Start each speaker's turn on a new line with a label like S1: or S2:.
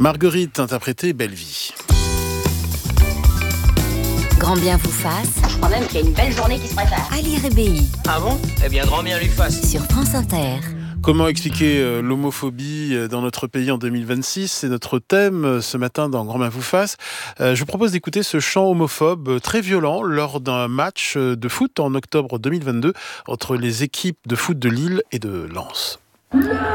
S1: Marguerite, interprétée Belle Vie.
S2: Grand bien vous fasse.
S3: Je crois même qu'il y a une belle journée qui se prépare.
S2: Ali Rébéi.
S4: Ah bon ? Eh bien, grand bien lui fasse.
S2: Sur France Inter.
S1: Comment expliquer l'homophobie dans notre pays en 2026 ? C'est notre thème ce matin dans Grand bien vous fasse. Je vous propose d'écouter ce chant homophobe très violent lors d'un match de foot en octobre 2022 entre les équipes de foot de Lille et de Lens.